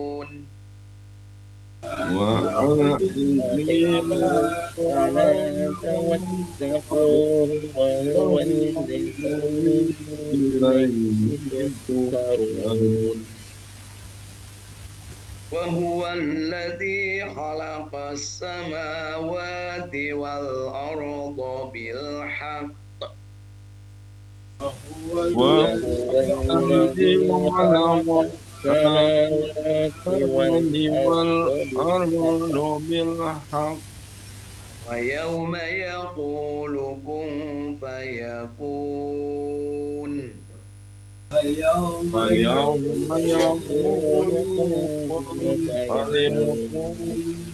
وأقيموا الصلاة واتقوه وهو إليه تحشرون وهو الذي خلق السماوات والأرض بالحق وهو الذي الذي خلق خلق السماوات السماوات والأرض بالحق والأرض بالحق ويوم يقول كن فيكون فيوم يقول يقول كن كن فيكون فيكون